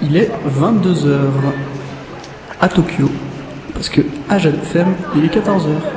Il est 22 h à Tokyo, parce que à Jeanne FM, il est 14 h.